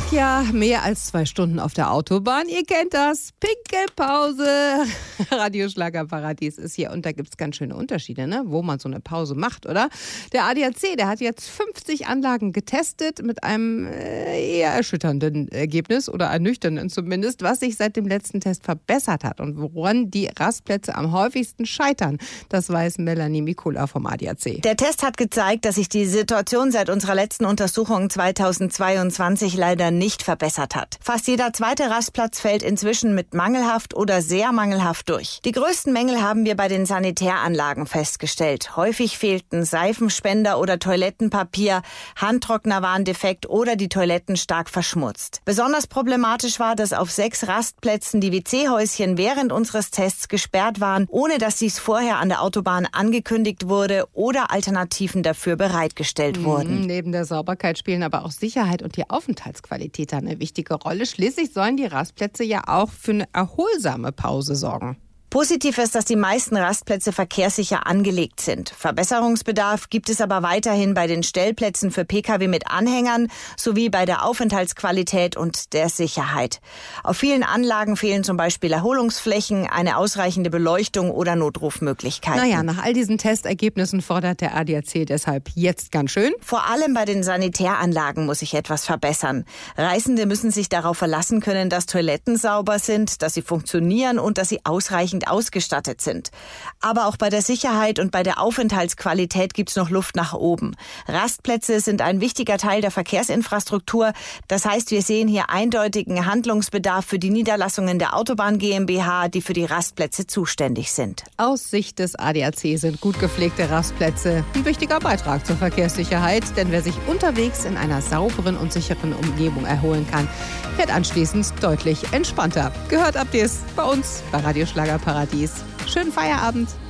Ja, mehr als 2 Stunden auf der Autobahn. Ihr kennt das. Pinkelpause. Radio Schlagerparadies ist hier und da gibt es ganz schöne Unterschiede, ne? Wo man so eine Pause macht, oder? Der ADAC, der hat jetzt 50 Anlagen getestet mit einem eher erschütternden Ergebnis oder ernüchternden zumindest, was sich seit dem letzten Test verbessert hat und woran die Rastplätze am häufigsten scheitern. Das weiß Melanie Mikula vom ADAC. Der Test hat gezeigt, dass sich die Situation seit unserer letzten Untersuchung 2022 leider nicht verbessert hat. Fast jeder zweite Rastplatz fällt inzwischen mit mangelhaft oder sehr mangelhaft durch. Die größten Mängel haben wir bei den Sanitäranlagen festgestellt. Häufig fehlten Seifenspender oder Toilettenpapier, Handtrockner waren defekt oder die Toiletten stark verschmutzt. Besonders problematisch war, dass auf 6 Rastplätzen die WC-Häuschen während unseres Tests gesperrt waren, ohne dass dies vorher an der Autobahn angekündigt wurde oder Alternativen dafür bereitgestellt wurden. Neben der Sauberkeit spielen aber auch Sicherheit und die Aufenthaltsqualität eine wichtige Rolle. Schließlich sollen die Rastplätze ja auch für eine erholsame Pause sorgen. Positiv ist, dass die meisten Rastplätze verkehrssicher angelegt sind. Verbesserungsbedarf gibt es aber weiterhin bei den Stellplätzen für Pkw mit Anhängern sowie bei der Aufenthaltsqualität und der Sicherheit. Auf vielen Anlagen fehlen zum Beispiel Erholungsflächen, eine ausreichende Beleuchtung oder Notrufmöglichkeiten. Naja, nach all diesen Testergebnissen fordert der ADAC deshalb jetzt ganz schön. Vor allem bei den Sanitäranlagen muss sich etwas verbessern. Reisende müssen sich darauf verlassen können, dass Toiletten sauber sind, dass sie funktionieren und dass sie ausreichend ausgestattet sind. Aber auch bei der Sicherheit und bei der Aufenthaltsqualität gibt es noch Luft nach oben. Rastplätze sind ein wichtiger Teil der Verkehrsinfrastruktur. Das heißt, wir sehen hier eindeutigen Handlungsbedarf für die Niederlassungen der Autobahn GmbH, die für die Rastplätze zuständig sind. Aus Sicht des ADAC sind gut gepflegte Rastplätze ein wichtiger Beitrag zur Verkehrssicherheit, denn wer sich unterwegs in einer sauberen und sicheren Umgebung erholen kann, fährt anschließend deutlich entspannter. Gehört habt ihr es bei uns bei Radio Schlagerparadies. Schönen Feierabend.